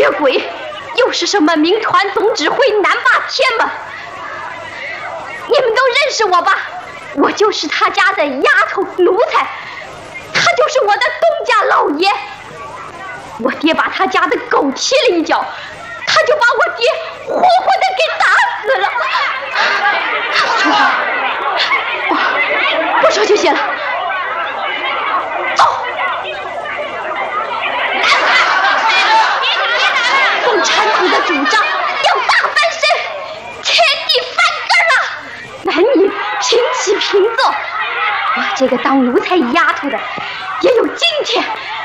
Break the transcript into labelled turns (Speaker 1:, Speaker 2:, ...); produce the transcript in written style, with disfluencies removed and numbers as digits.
Speaker 1: 血鬼又是什么民团总指挥南霸天吗？你们都认识我吧？我就是他家的丫头奴才，他就是我的东家老爷。我爹把他家的狗踢了一脚，他就把我爹活活的给打死了。说话，不说就行了。走。共产党的主张要大翻身，天地翻根了，男女平起平坐。我这个当奴才丫头的也有今天。